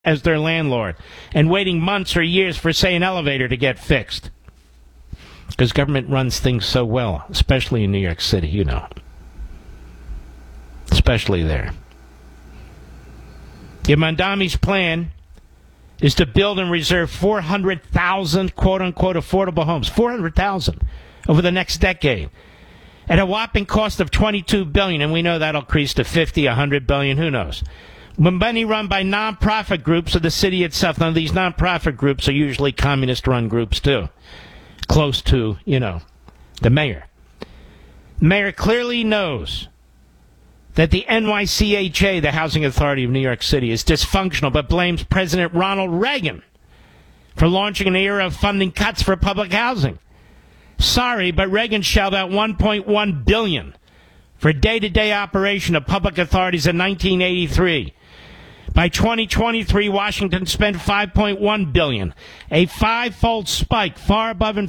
as their landlord and waiting months or years for, say, an elevator to get fixed. Because government runs things so well, especially in New York City, you know. Especially there. Yet Mamdani's plan is to build and reserve 400,000 quote-unquote affordable homes, 400,000 over the next decade, at a whopping cost of $22 billion, and we know that'll increase to $50, $100 billion, who knows. Money run by nonprofit groups of the city itself. Now, these nonprofit groups are usually communist-run groups, too, close to, the mayor. The mayor clearly knows that the NYCHA, the Housing Authority of New York City, is dysfunctional, but blames President Ronald Reagan for launching an era of funding cuts for public housing. Sorry, but Reagan shelled out $1.1 billion for day-to-day operation of public authorities in 1983. By 2023, Washington spent $5.1 billion, a five-fold spike, far above inflation.